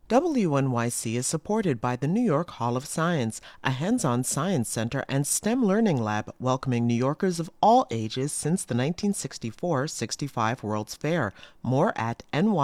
WNYC is supported by the New York Hall of Science, a hands-on science center and STEM learning lab welcoming New Yorkers of all ages since the 1964-65 World's Fair. More at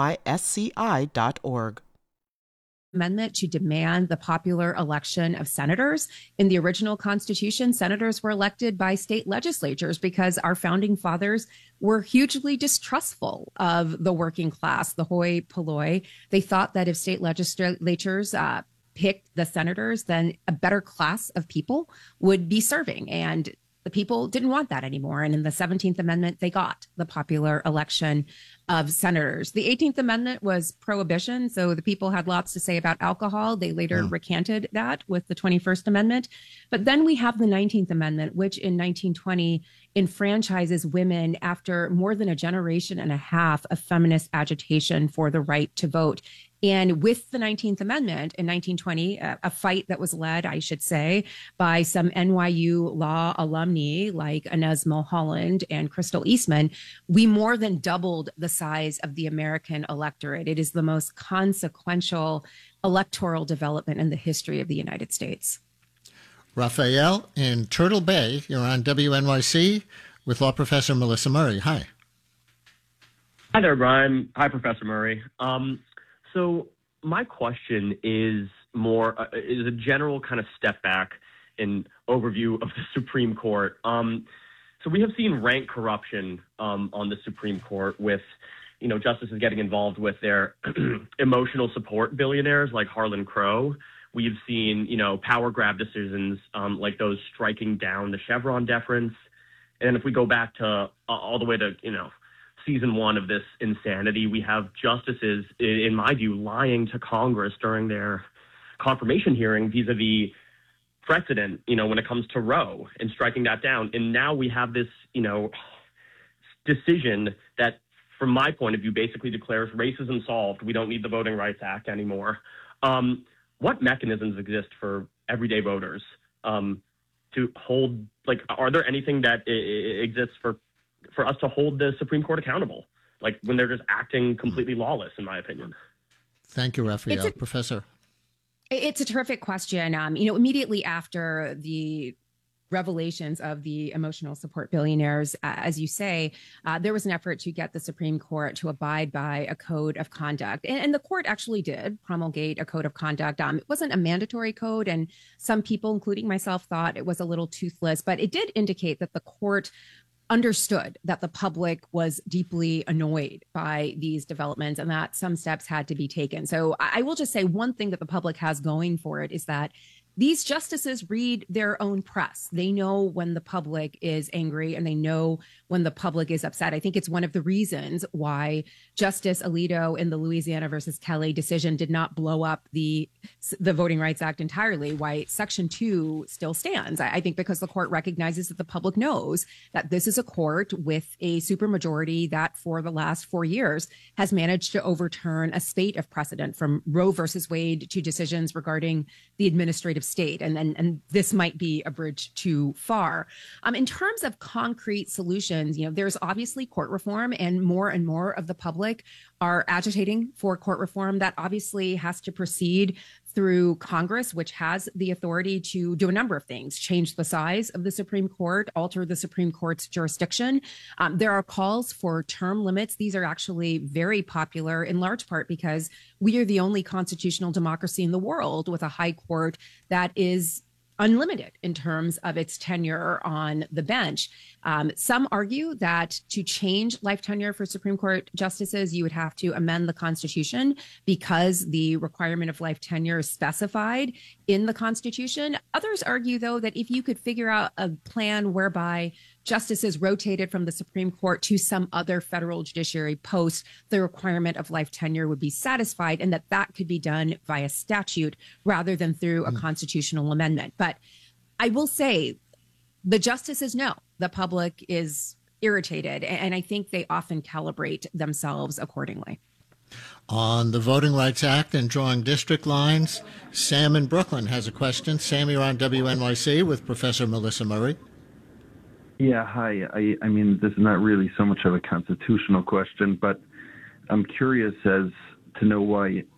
nysci.org. Amendment to demand the popular election of senators. In the original Constitution, senators were elected by state legislatures because our founding fathers were hugely distrustful of the working class, the hoi polloi. They thought that if state legislatures picked the senators, then a better class of people would be serving. And the people didn't want that anymore. And in the 17th Amendment, they got the popular election of senators. The 18th Amendment was prohibition, so the people had lots to say about alcohol. They later recanted that with the 21st Amendment. But then we have the 19th Amendment, which in 1920 enfranchises women after more than a generation and a half of feminist agitation for the right to vote. And with the 19th Amendment in 1920, a fight that was led, I should say, by some NYU law alumni like Inez Milholland and Crystal Eastman, we more than doubled the size of the American electorate. It is the most consequential electoral development in the history of the United States. Raphael in Turtle Bay, you're on WNYC with law professor Melissa Murray. Hi. Hi there, Brian. Hi, Professor Murray. So my question is is a general kind of step back and overview of the Supreme Court. So we have seen rank corruption on the Supreme Court with, justices getting involved with their emotional support billionaires like Harlan Crow. We've seen, power grab decisions like those striking down the Chevron deference. And if we go back to all the way to, season one of this insanity, we have justices, in my view, lying to Congress during their confirmation hearing vis-a-vis precedent, when it comes to Roe and striking that down. And now we have this, decision that, from my point of view, basically declares racism solved. We don't need the Voting Rights Act anymore. What mechanisms exist for everyday voters to hold, are there anything that exists for us to hold the Supreme Court accountable, when they're just acting completely lawless, in my opinion? Thank you, Raphael. Professor. It's a terrific question. Immediately after the revelations of the emotional support billionaires, as you say, there was an effort to get the Supreme Court to abide by a code of conduct. And the court actually did promulgate a code of conduct. It wasn't a mandatory code, and some people, including myself, thought it was a little toothless, but it did indicate that the court understood that the public was deeply annoyed by these developments and that some steps had to be taken. So I will just say one thing that the public has going for it is that these justices read their own press. They know when the public is angry and they know when the public is upset. I think it's one of the reasons why Justice Alito in the Louisiana versus Kelly decision did not blow up the Voting Rights Act entirely, why Section 2 still stands. I think because the court recognizes that the public knows that this is a court with a supermajority that for the last 4 years has managed to overturn a spate of precedent from Roe versus Wade to decisions regarding the administrative state. And this might be a bridge too far. In terms of concrete solutions, there's obviously court reform, and more of the public are agitating for court reform. That obviously has to proceed through Congress, which has the authority to do a number of things: change the size of the Supreme Court, alter the Supreme Court's jurisdiction. There are calls for term limits. These are actually very popular in large part because we are the only constitutional democracy in the world with a high court that is unlimited in terms of its tenure on the bench. Some argue that to change life tenure for Supreme Court justices, you would have to amend the Constitution because the requirement of life tenure is specified in the Constitution. Others argue, though, that if you could figure out a plan whereby justices rotated from the Supreme Court to some other federal judiciary post, the requirement of life tenure would be satisfied, and that could be done via statute rather than through a constitutional amendment. But I will say the justices know the public is irritated, and I think they often calibrate themselves accordingly. On the Voting Rights Act and drawing district lines, Sam in Brooklyn has a question. Sam, you're on WNYC with Professor Melissa Murray. Yeah, hi. I mean, this is not really so much of a constitutional question, but I'm curious as to know why